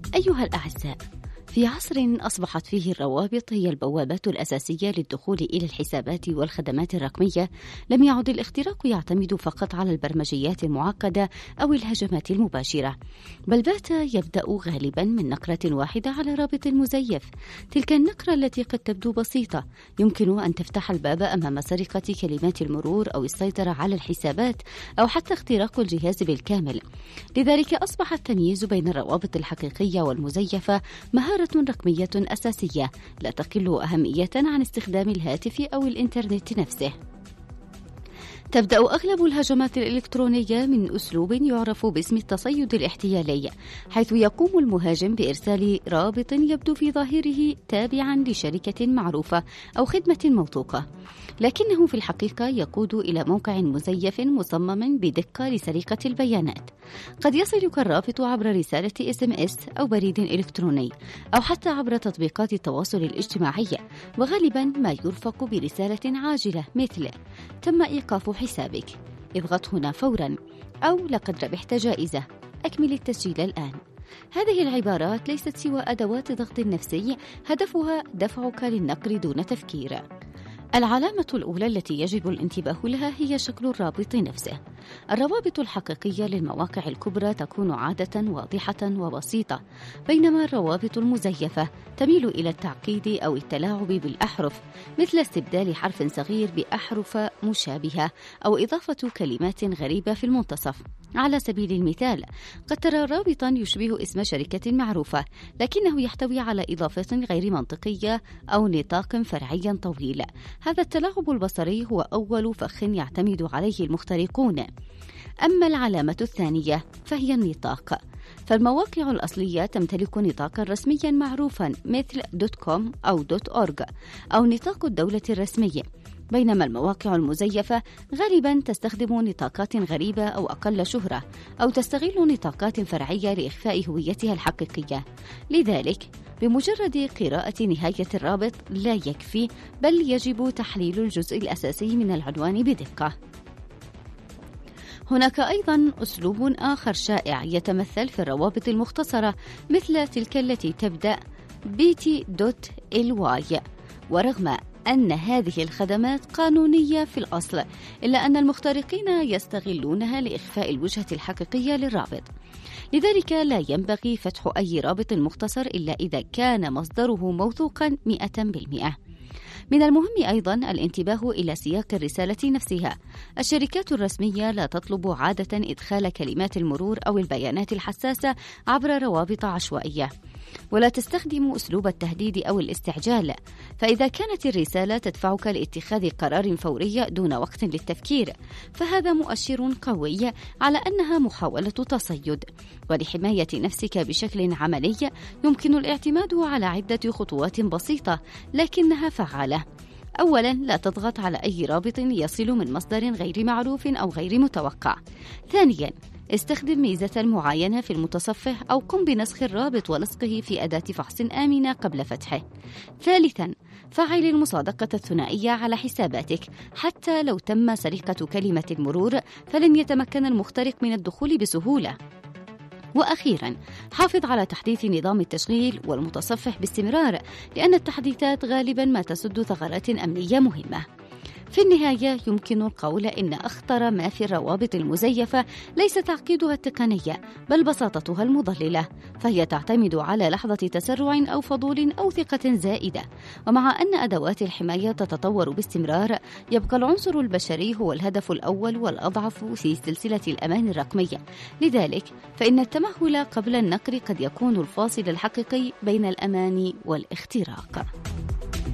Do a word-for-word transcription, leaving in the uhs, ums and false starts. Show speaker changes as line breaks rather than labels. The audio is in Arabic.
أيها الأعزاء، في عصر أصبحت فيه الروابط هي البوابات الأساسية للدخول إلى الحسابات والخدمات الرقمية، لم يعد الاختراق يعتمد فقط على البرمجيات المعقدة أو الهجمات المباشرة، بل بات يبدأ غالبا من نقرة واحدة على رابط مزيف. تلك النقرة التي قد تبدو بسيطة يمكن أن تفتح الباب أمام سرقة كلمات المرور أو السيطرة على الحسابات أو حتى اختراق الجهاز بالكامل. لذلك أصبح التمييز بين الروابط الحقيقية والمزيفة مهارة رقمية أساسية لا تقل أهمية عن استخدام الهاتف أو الإنترنت نفسه. تبدأ أغلب الهجمات الإلكترونية من أسلوب يعرف باسم التصيد الاحتيالي، حيث يقوم المهاجم بإرسال رابط يبدو في ظاهره تابعا لشركة معروفة أو خدمة موثوقة، لكنه في الحقيقة يقود إلى موقع مزيف مصمم بدقة لسرقة البيانات. قد يصلك الرابط عبر رسالة إس إم إس أو بريد إلكتروني أو حتى عبر تطبيقات التواصل الاجتماعي، وغالبا ما يرفق برسالة عاجلة مثل تم إيقاف حسابك، اضغط هنا فورا، أو لقد ربحت جائزة، أكمل التسجيل الآن. هذه العبارات ليست سوى أدوات ضغط نفسي هدفها دفعك للنقر دون تفكير. العلامة الأولى التي يجب الانتباه لها هي شكل الرابط نفسه. الروابط الحقيقية للمواقع الكبرى تكون عادة واضحة وبسيطة، بينما الروابط المزيفة تميل إلى التعقيد أو التلاعب بالأحرف، مثل استبدال حرف صغير بأحرف مشابهة أو إضافة كلمات غريبة في المنتصف. على سبيل المثال، قد ترى رابطا يشبه اسم شركة معروفة، لكنه يحتوي على إضافة غير منطقية أو نطاق فرعي طويل. هذا التلاعب البصري هو أول فخ يعتمد عليه المخترقون. أما العلامة الثانية فهي النطاق، فالمواقع الأصلية تمتلك نطاقا رسميا معروفا مثل دوت كوم أو دوت أورج أو نطاق الدولة الرسمي، بينما المواقع المزيفة غالبا تستخدم نطاقات غريبة أو أقل شهرة، أو تستغل نطاقات فرعية لإخفاء هويتها الحقيقية. لذلك بمجرد قراءة نهاية الرابط لا يكفي، بل يجب تحليل الجزء الأساسي من العنوان بدقة. هناك أيضا أسلوب آخر شائع يتمثل في الروابط المختصرة مثل تلك التي تبدأ بيتي دوت إل واي، ورغم أن هذه الخدمات قانونية في الأصل، إلا أن المخترقين يستغلونها لإخفاء الوجهة الحقيقية للرابط. لذلك لا ينبغي فتح أي رابط مختصر إلا إذا كان مصدره موثوقا مئة بالمئة. من المهم أيضا الانتباه إلى سياق الرسالة نفسها. الشركات الرسمية لا تطلب عادة إدخال كلمات المرور أو البيانات الحساسة عبر روابط عشوائية، ولا تستخدم أسلوب التهديد أو الاستعجال. فإذا كانت الرسالة تدفعك لاتخاذ قرار فوري دون وقت للتفكير، فهذا مؤشر قوي على أنها محاولة تصيد. ولحماية نفسك بشكل عملي يمكن الاعتماد على عدة خطوات بسيطة لكنها فعالة. أولا، لا تضغط على أي رابط يصل من مصدر غير معروف أو غير متوقع. ثانيا، استخدم ميزة المعاينة في المتصفح أو قم بنسخ الرابط ولصقه في أداة فحص آمنة قبل فتحه. ثالثا، فعل المصادقة الثنائية على حساباتك. حتى لو تم سرقة كلمة المرور فلن يتمكن المخترق من الدخول بسهولة. وأخيرا، حافظ على تحديث نظام التشغيل والمتصفح باستمرار، لأن التحديثات غالبا ما تسد ثغرات أمنية مهمة. في النهاية يمكن القول إن أخطر ما في الروابط المزيفة ليس تعقيدها التقني، بل بساطتها المضللة، فهي تعتمد على لحظة تسرع أو فضول أو ثقة زائدة. ومع أن أدوات الحماية تتطور باستمرار، يبقى العنصر البشري هو الهدف الأول والأضعف في سلسلة الأمان الرقمية. لذلك فإن التمهل قبل النقر قد يكون الفاصل الحقيقي بين الأمان والاختراق.